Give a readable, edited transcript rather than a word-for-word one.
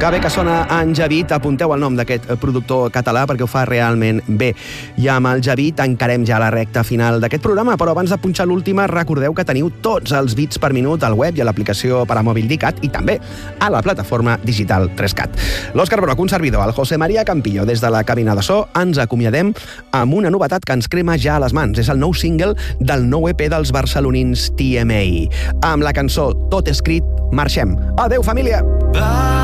Que bé que sona en Javid, apunteu el nom d'aquest productor català perquè ho fa realment bé. I amb el Javid encarem ja la recta final d'aquest programa, però abans de punxar l'última recordeu que teniu tots els bits per minut al web i a l'aplicació per a mòbil d'ICAT i també a la plataforma digital 3CAT. L'Òscar Broc, un servidor, el José María Campillo, des de la cabina de so, ens acomiadem amb una novetat que ens crema ja a les mans. És el nou single del nou EP dels barcelonins TMA. Amb la cançó Tot escrit, marxem. Adéu, família!